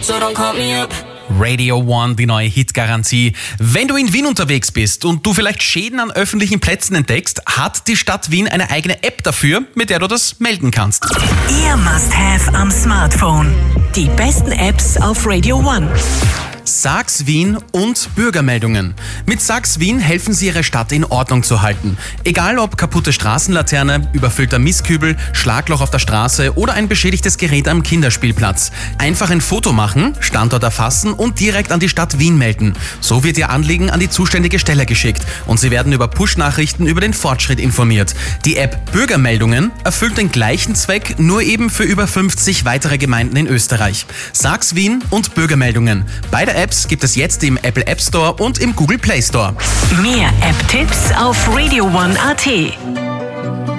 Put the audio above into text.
so don't call me up. Radio One, die neue Hitgarantie. Wenn du in Wien unterwegs bist und du vielleicht Schäden an öffentlichen Plätzen entdeckst, hat die Stadt Wien eine eigene App dafür, mit der du das melden kannst. Ihr Must-Have am Smartphone. Die besten Apps auf Radio One. Sachs Wien und Bürgermeldungen. Mit Sachs Wien helfen sie, ihre Stadt in Ordnung zu halten. Egal ob kaputte Straßenlaterne, überfüllter Mistkübel, Schlagloch auf der Straße oder ein beschädigtes Gerät am Kinderspielplatz. Einfach ein Foto machen, Standort erfassen und direkt an die Stadt Wien melden. So wird Ihr Anliegen an die zuständige Stelle geschickt und Sie werden über Push-Nachrichten über den Fortschritt informiert. Die App Bürgermeldungen erfüllt den gleichen Zweck, nur eben für über 50 weitere Gemeinden in Österreich. Sachs Wien und Bürgermeldungen. Beide Apps gibt es jetzt im Apple App Store und im Google Play Store. Mehr App-Tipps auf radioone.at.